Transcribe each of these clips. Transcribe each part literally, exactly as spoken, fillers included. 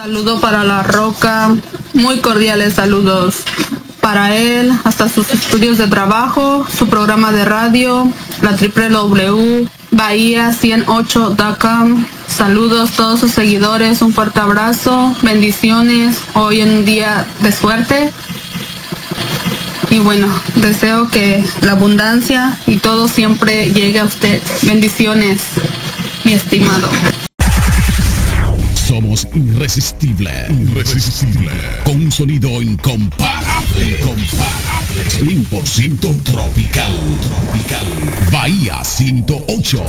Saludo para La Roca, muy cordiales saludos para él, hasta sus estudios de trabajo, su programa de radio, la doble u doble u doble u punto bahía ciento ocho punto com. Saludos a todos sus seguidores, un fuerte abrazo, bendiciones, hoy en un día de suerte. Y bueno, deseo que la abundancia y todo siempre llegue a usted. Bendiciones, mi estimado. Somos irresistible, irresistible, con un sonido incomparable, incomparable, cien por ciento tropical, tropical. Bahía ciento ocho.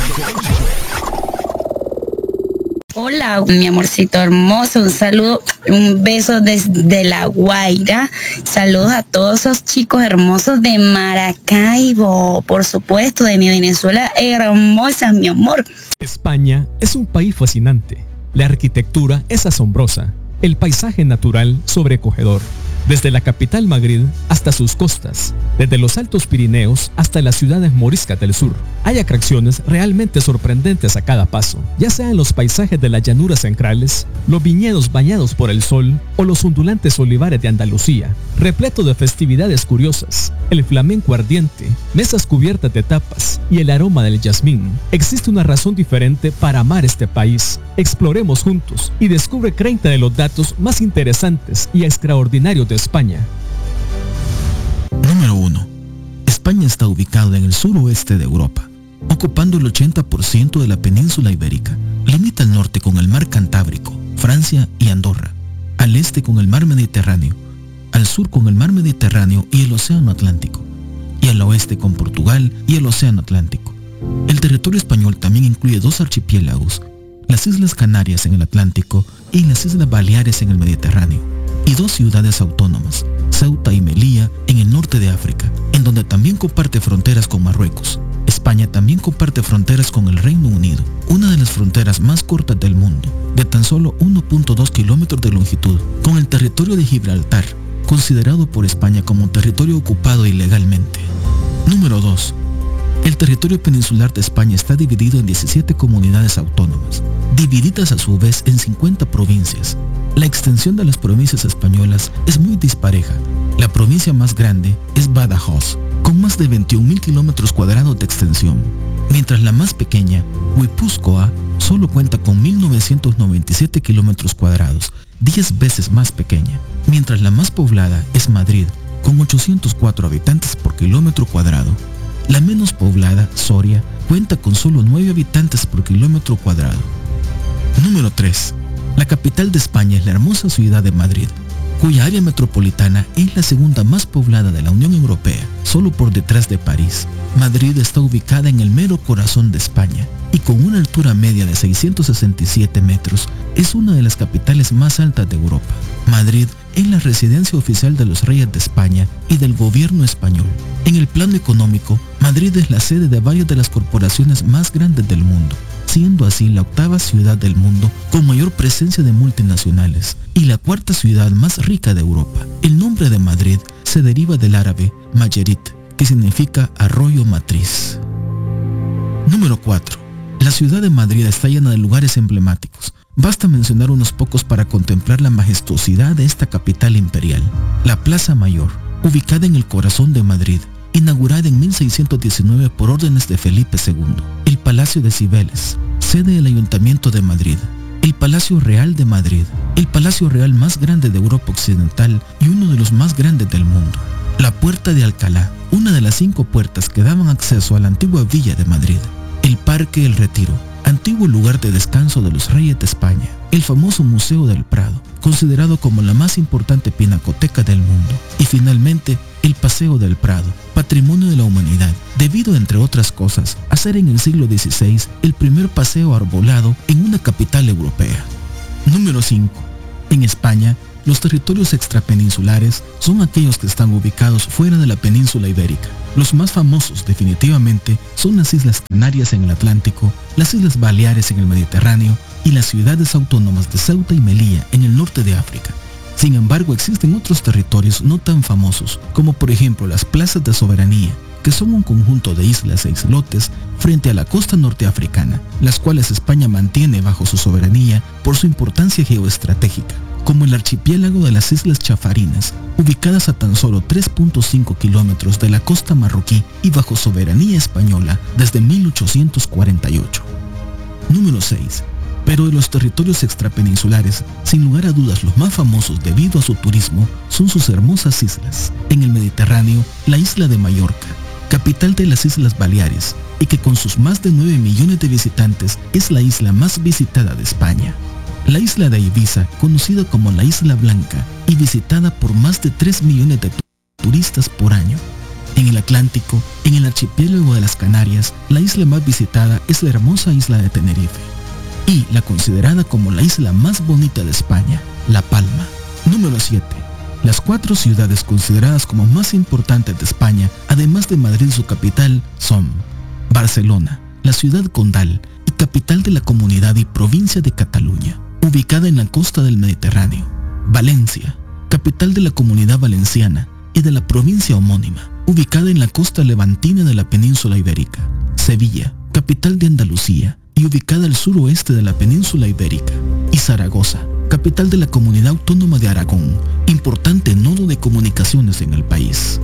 Hola, mi amorcito hermoso, un saludo, un beso desde La Guaira. Saludos a todos esos chicos hermosos de Maracaibo, por supuesto, de mi Venezuela hermosa, mi amor. España es un país fascinante. La arquitectura es asombrosa, el paisaje natural sobrecogedor. Desde la capital Madrid hasta sus costas, desde los Altos Pirineos hasta las ciudades moriscas del sur, hay atracciones realmente sorprendentes a cada paso, ya sean los paisajes de las llanuras centrales, los viñedos bañados por el sol o los ondulantes olivares de Andalucía, repleto de festividades curiosas, el flamenco ardiente, mesas cubiertas de tapas y el aroma del jazmín. Existe una razón diferente para amar este país. Exploremos juntos y descubre treinta de los datos más interesantes y extraordinarios de España. Número uno. España está ubicada en el suroeste de Europa, ocupando el ochenta por ciento de la península ibérica. Limita al norte con el mar Cantábrico, Francia y Andorra, al este con el mar Mediterráneo, al sur con el mar Mediterráneo y el océano Atlántico, y al oeste con Portugal y el océano Atlántico. El territorio español también incluye dos archipiélagos, las Islas Canarias en el Atlántico y las Islas Baleares en el Mediterráneo, y dos ciudades autónomas, Ceuta y Melilla en el norte de África, en donde también comparte fronteras con Marruecos. España también comparte fronteras con el Reino Unido, una de las fronteras más cortas del mundo, de tan solo uno punto dos kilómetros de longitud, con el territorio de Gibraltar, considerado por España como territorio ocupado ilegalmente. Número dos. El territorio peninsular de España está dividido en diecisiete comunidades autónomas, divididas a su vez en cincuenta provincias. La extensión de las provincias españolas es muy dispareja. La provincia más grande es Badajoz, con más de veintiún mil kilómetros cuadrados de extensión, mientras la más pequeña, Guipúzcoa, solo cuenta con mil novecientos noventa y siete kilómetros cuadrados, diez veces más pequeña, mientras la más poblada es Madrid, con ochocientos cuatro habitantes por kilómetro cuadrado. La menos poblada, Soria, cuenta con solo nueve habitantes por kilómetro cuadrado. Número tres. La capital de España es la hermosa ciudad de Madrid, cuya área metropolitana es la segunda más poblada de la Unión Europea, solo por detrás de París. Madrid está ubicada en el mero corazón de España y con una altura media de seiscientos sesenta y siete metros, es una de las capitales más altas de Europa. Madrid es la residencia oficial de los reyes de España y del gobierno español. En el plano económico, Madrid es la sede de varias de las corporaciones más grandes del mundo, siendo así la octava ciudad del mundo con mayor presencia de multinacionales y la cuarta ciudad más rica de Europa. El nombre de Madrid se deriva del árabe Mayerit, que significa arroyo matriz. Número cuatro. La ciudad de Madrid está llena de lugares emblemáticos. Basta mencionar unos pocos para contemplar la majestuosidad de esta capital imperial. La Plaza Mayor, ubicada en el corazón de Madrid, inaugurada en mil seiscientos diecinueve por órdenes de Felipe segundo. El Palacio de Cibeles, sede del Ayuntamiento de Madrid. El Palacio Real de Madrid, el Palacio Real más grande de Europa Occidental y uno de los más grandes del mundo. La Puerta de Alcalá, una de las cinco puertas que daban acceso a la antigua villa de Madrid. El Parque El Retiro, antiguo lugar de descanso de los reyes de España. El famoso Museo del Prado, considerado como la más importante pinacoteca del mundo. Y finalmente, el Paseo del Prado, patrimonio de la humanidad, debido, entre otras cosas, a ser en el siglo dieciséis el primer paseo arbolado en una capital europea. Número cinco. En España, los territorios extrapeninsulares son aquellos que están ubicados fuera de la península ibérica. Los más famosos definitivamente son las Islas Canarias en el Atlántico, las Islas Baleares en el Mediterráneo y las ciudades autónomas de Ceuta y Melilla en el norte de África. Sin embargo, existen otros territorios no tan famosos, como por ejemplo las plazas de soberanía, que son un conjunto de islas e islotes frente a la costa norteafricana, las cuales España mantiene bajo su soberanía por su importancia geoestratégica, como el archipiélago de las Islas Chafarinas, ubicadas a tan solo tres punto cinco kilómetros de la costa marroquí y bajo soberanía española desde mil ochocientos cuarenta y ocho. Número seis. Pero de los territorios extrapeninsulares, sin lugar a dudas los más famosos debido a su turismo son sus hermosas islas. En el Mediterráneo, la isla de Mallorca, capital de las Islas Baleares, y que con sus más de nueve millones de visitantes es la isla más visitada de España. La isla de Ibiza, conocida como la Isla Blanca y visitada por más de tres millones de turistas por año. En el Atlántico, en el archipiélago de las Canarias, la isla más visitada es la hermosa isla de Tenerife y la considerada como la isla más bonita de España, La Palma. Número siete. Las cuatro ciudades consideradas como más importantes de España, además de Madrid su capital, son Barcelona, la ciudad condal y capital de la comunidad y provincia de Cataluña, ubicada en la costa del Mediterráneo. Valencia, capital de la comunidad valenciana y de la provincia homónima, ubicada en la costa levantina de la península ibérica. Sevilla, capital de Andalucía y ubicada al suroeste de la península ibérica. Y Zaragoza, capital de la comunidad autónoma de Aragón, importante nodo de comunicaciones en el país.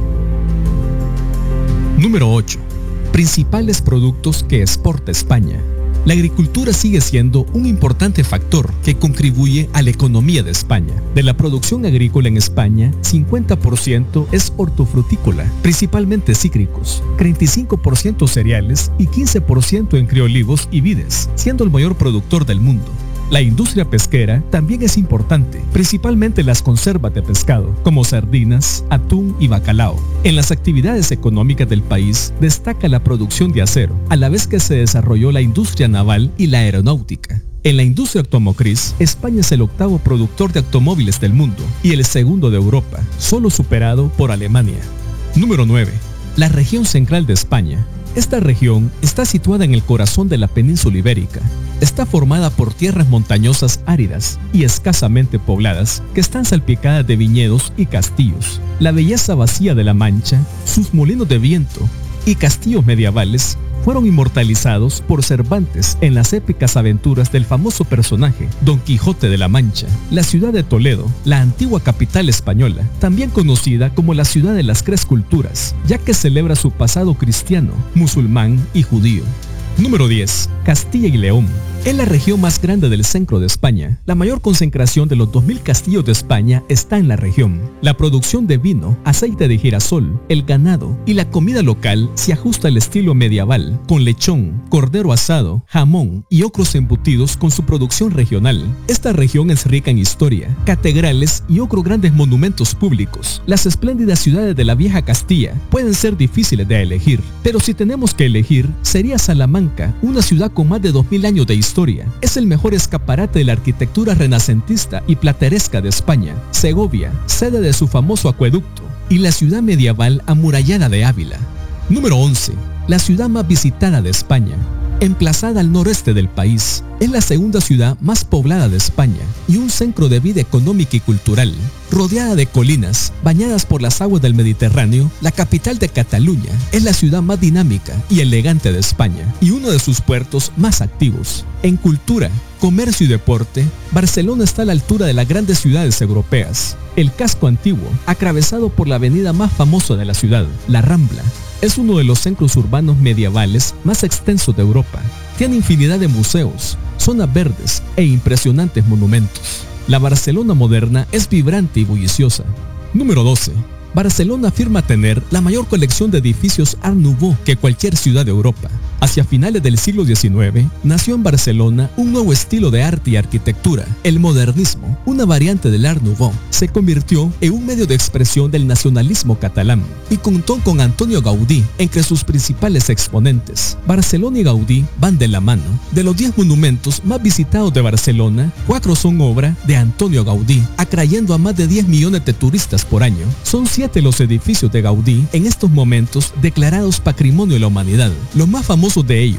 Número ocho. Principales productos que exporta España. La agricultura sigue siendo un importante factor que contribuye a la economía de España. De la producción agrícola en España, cincuenta por ciento es hortofrutícola, principalmente cítricos, treinta y cinco por ciento cereales y quince por ciento entre olivos y vides, siendo el mayor productor del mundo. La industria pesquera también es importante, principalmente las conservas de pescado, como sardinas, atún y bacalao. En las actividades económicas del país destaca la producción de acero, a la vez que se desarrolló la industria naval y la aeronáutica. En la industria automotriz, España es el octavo productor de automóviles del mundo y el segundo de Europa, solo superado por Alemania. Número nueve. La región central de España. Esta región está situada en el corazón de la península ibérica. Está formada por tierras montañosas áridas y escasamente pobladas que están salpicadas de viñedos y castillos. La belleza vacía de la Mancha, sus molinos de viento y castillos medievales fueron inmortalizados por Cervantes en las épicas aventuras del famoso personaje Don Quijote de la Mancha. La ciudad de Toledo, la antigua capital española, también conocida como la ciudad de las tres culturas, ya que celebra su pasado cristiano, musulmán y judío. Número diez. Castilla y León. Es la región más grande del centro de España. La mayor concentración de los dos mil castillos de España está en la región. La producción de vino, aceite de girasol, el ganado y la comida local se ajusta al estilo medieval, con lechón, cordero asado, jamón y otros embutidos con su producción regional. Esta región es rica en historia, catedrales y otros grandes monumentos públicos. Las espléndidas ciudades de la vieja Castilla pueden ser difíciles de elegir, pero si tenemos que elegir, sería Salamanca, una ciudad con más de dos mil años de historia. Es el mejor escaparate de la arquitectura renacentista y plateresca de España. Segovia, sede de su famoso acueducto, y la ciudad medieval amurallada de Ávila. Número once. La ciudad más visitada de España. Emplazada al noreste del país, es la segunda ciudad más poblada de España y un centro de vida económica y cultural. Rodeada de colinas, bañadas por las aguas del Mediterráneo, la capital de Cataluña es la ciudad más dinámica y elegante de España y uno de sus puertos más activos. En cultura, comercio y deporte, Barcelona está a la altura de las grandes ciudades europeas. El casco antiguo, atravesado por la avenida más famosa de la ciudad, la Rambla, es uno de los centros urbanos medievales más extensos de Europa. Tiene infinidad de museos, zonas verdes e impresionantes monumentos. La Barcelona moderna es vibrante y bulliciosa. Número doce. Barcelona afirma tener la mayor colección de edificios Art Nouveau que cualquier ciudad de Europa. Hacia finales del siglo diecinueve, nació en Barcelona un nuevo estilo de arte y arquitectura, el modernismo, una variante del Art Nouveau. Se convirtió en un medio de expresión del nacionalismo catalán y contó con Antonio Gaudí entre sus principales exponentes. Barcelona y Gaudí van de la mano. De los diez monumentos más visitados de Barcelona, cuatro son obra de Antonio Gaudí, atrayendo a más de diez millones de turistas por año. Son siete los edificios de Gaudí en estos momentos declarados Patrimonio de la Humanidad. Los más famosos de ellos